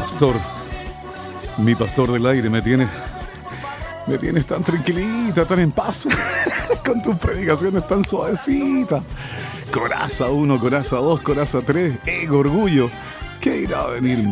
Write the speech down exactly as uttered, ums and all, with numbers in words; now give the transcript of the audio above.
pastor, mi pastor del aire, me tienes, me tienes tan tranquilita, tan en paz, con tus predicaciones tan suavecitas. Coraza uno, coraza dos, coraza tres, ego, orgullo. ¿Qué irá a venir